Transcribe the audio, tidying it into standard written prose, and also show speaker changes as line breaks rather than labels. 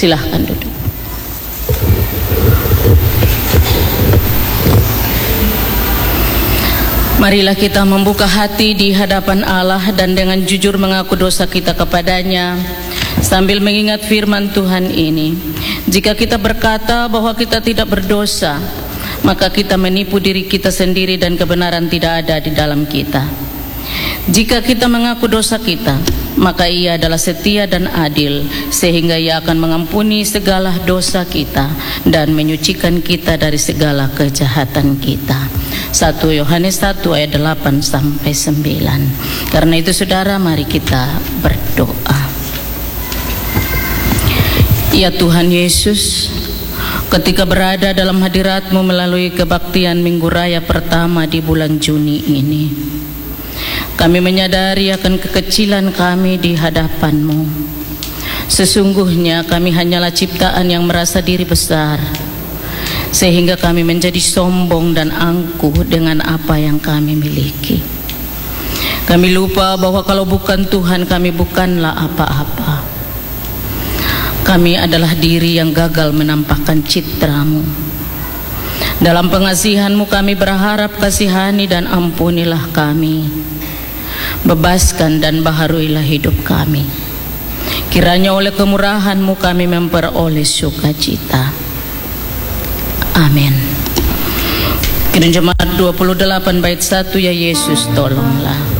Silahkan duduk. Marilah kita membuka hati di hadapan Allah dan dengan jujur mengaku dosa kita kepadanya, sambil mengingat firman Tuhan ini. Jika kita berkata bahwa kita tidak berdosa, maka kita menipu diri kita sendiri dan kebenaran tidak ada di dalam kita. Jika kita mengaku dosa kita, maka Ia adalah setia dan adil, sehingga Ia akan mengampuni segala dosa kita dan menyucikan kita dari segala kejahatan kita. 1 Yohanes 1 ayat 8 sampai 9. Karena itu saudara, mari kita berdoa. Ya Tuhan Yesus, ketika berada dalam hadirat-Mu melalui kebaktian Minggu Raya pertama di bulan Juni ini, kami menyadari akan kekecilan kami di hadapan-Mu. Sesungguhnya kami hanyalah ciptaan yang merasa diri besar, sehingga kami menjadi sombong dan angkuh dengan apa yang kami miliki. Kami lupa bahwa kalau bukan Tuhan, kami bukanlah apa-apa. Kami adalah diri yang gagal menampakkan citra-Mu. Dalam pengasihan-Mu kami berharap, kasihani dan ampunilah kami. Bebaskan dan baharuilah hidup kami. Kiranya oleh kemurahan-Mu kami memperoleh sukacita. Amin. Kidung Jemaat 28 bait 1, ya Yesus tolonglah.